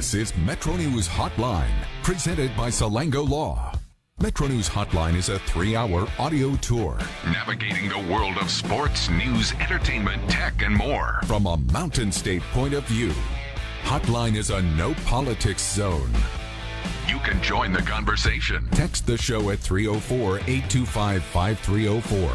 This is Metro News Hotline, presented by Salango Law. Metro News Hotline is a 3-hour audio tour navigating the world of sports, news, entertainment, tech, and more from a Mountain State point of view. Hotline is a no politics zone. You can join the conversation. Text the show at 304-825-5304.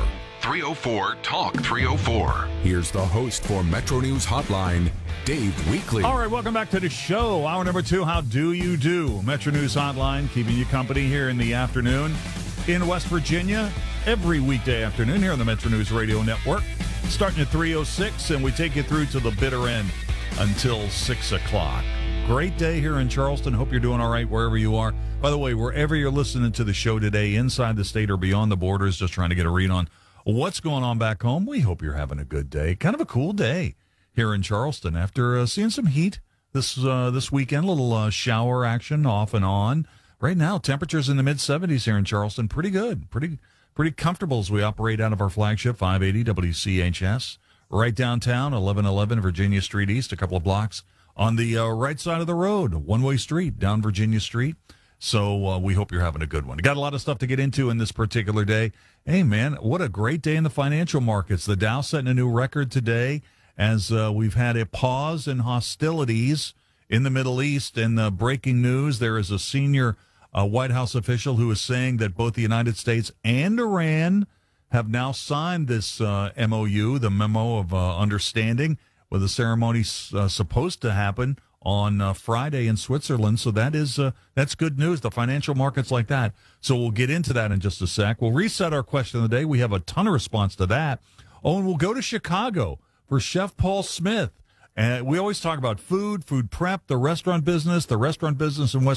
304-TALK-304. Here's the host for Metro News Hotline, Dave Weekley. All right, welcome back to the show. Hour number 2, how do you do? Metro News Hotline, keeping you company here in the afternoon in West Virginia. Every weekday afternoon here on the Metro News Radio Network. Starting at 3:06, and we take you through to the bitter end until 6 o'clock. Great day here in Charleston. Hope you're doing all right wherever you are. By the way, wherever you're listening to the show today, inside the state or beyond the borders, just trying to get a read on what's going on back home, we hope you're having a good day. Kind of a cool day here in Charleston after seeing some heat this weekend. A little shower action off and on. Right now, temperatures in the mid-70s here in Charleston. Pretty good. Pretty comfortable as we operate out of our flagship 580 WCHS. Right downtown, 1111 Virginia Street East, a couple of blocks on the right side of the road, one-way street down Virginia Street. So we hope you're having a good one. Got a lot of stuff to get into in this particular day. Hey, man, what a great day in the financial markets. The Dow setting a new record today as we've had a pause in hostilities in the Middle East. And breaking news, there is a senior White House official who is saying that both the United States and Iran have now signed this MOU, the Memo of Understanding, with the ceremony supposed to happen on Friday in Switzerland. So that's good news, the financial markets like that. So we'll get into that in just a sec. We'll reset our question of the day. We have a ton of response to that. Oh, and we'll go to Chicago for Chef Paul Smith. And we always talk about food prep, the restaurant business in West